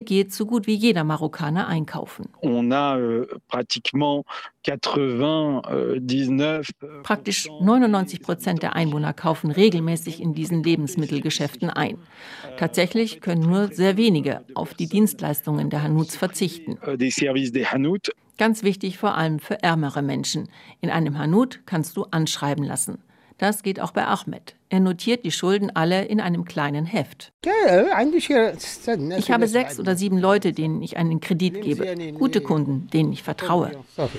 geht so gut wie jeder Marokkaner einkaufen. Praktisch 99% der Einwohner kaufen regelmäßig in diesen Lebensmittelgeschäften ein. Tatsächlich können nur sehr wenige auf die Dienstleistungen der Hanouts verzichten. Ganz wichtig vor allem für ärmere Menschen. In einem Hanout kannst du anschreiben lassen. Das geht auch bei Ahmed. Er notiert die Schulden alle in einem kleinen Heft. Ich habe 6 oder 7 Leute, denen ich einen Kredit gebe. Gute Kunden, denen ich vertraue.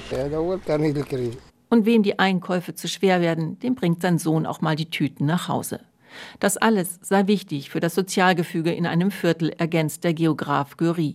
Und wem die Einkäufe zu schwer werden, dem bringt sein Sohn auch mal die Tüten nach Hause. Das alles sei wichtig für das Sozialgefüge in einem Viertel, ergänzt der Geograf Guéry.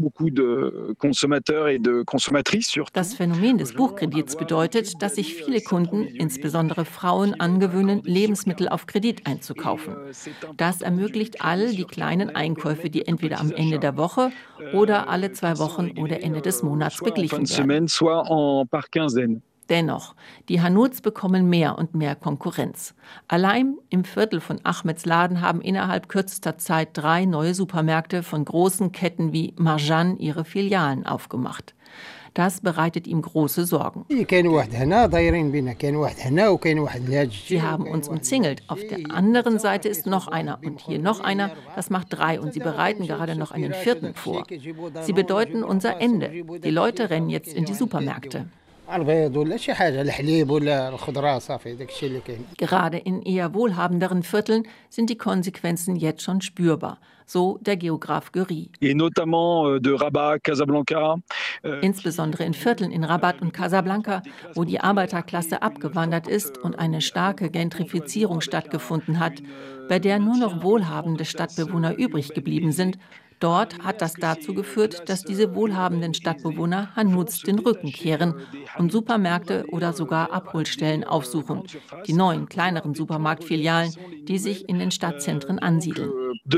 Das Phänomen des Buchkredits bedeutet, dass sich viele Kunden, insbesondere Frauen, angewöhnen, Lebensmittel auf Kredit einzukaufen. Das ermöglicht all die kleinen Einkäufe, die entweder am Ende der Woche oder alle 2 Wochen oder Ende des Monats beglichen werden. Dennoch, die Hanouts bekommen mehr und mehr Konkurrenz. Allein im Viertel von Ahmeds Laden haben innerhalb kürzester Zeit 3 neue Supermärkte von großen Ketten wie Marjan ihre Filialen aufgemacht. Das bereitet ihm große Sorgen. Sie haben uns umzingelt. Auf der anderen Seite ist noch einer und hier noch einer. Das macht 3 und sie bereiten gerade noch einen 4. vor. Sie bedeuten unser Ende. Die Leute rennen jetzt in die Supermärkte. Gerade in eher wohlhabenderen Vierteln sind die Konsequenzen jetzt schon spürbar, so der Geograf Guéry. Insbesondere in Vierteln in Rabat und Casablanca, wo die Arbeiterklasse abgewandert ist und eine starke Gentrifizierung stattgefunden hat, bei der nur noch wohlhabende Stadtbewohner übrig geblieben sind. Dort hat das dazu geführt, dass diese wohlhabenden Stadtbewohner Hanouts den Rücken kehren und Supermärkte oder sogar Abholstellen aufsuchen, die neuen, kleineren Supermarktfilialen, die sich in den Stadtzentren ansiedeln.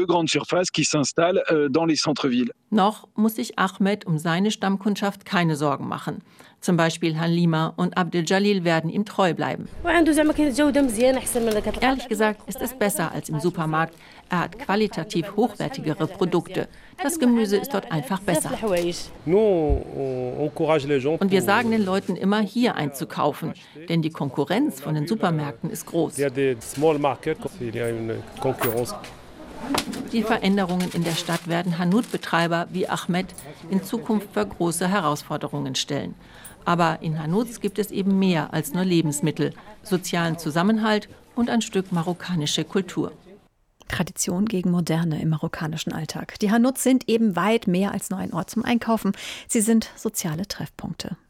Noch muss sich Ahmed um seine Stammkundschaft keine Sorgen machen. Zum Beispiel Halima und Abdel Jalil werden ihm treu bleiben. Ehrlich gesagt ist es besser als im Supermarkt. Er hat qualitativ hochwertigere Produkte. Das Gemüse ist dort einfach besser. Und wir sagen den Leuten immer, hier einzukaufen, denn die Konkurrenz von den Supermärkten ist groß. Die Veränderungen in der Stadt werden Hanout-Betreiber wie Ahmed in Zukunft vor große Herausforderungen stellen. Aber in Hanouts gibt es eben mehr als nur Lebensmittel, sozialen Zusammenhalt und ein Stück marokkanische Kultur. Tradition gegen Moderne im marokkanischen Alltag. Die Hanouts sind eben weit mehr als nur ein Ort zum Einkaufen. Sie sind soziale Treffpunkte.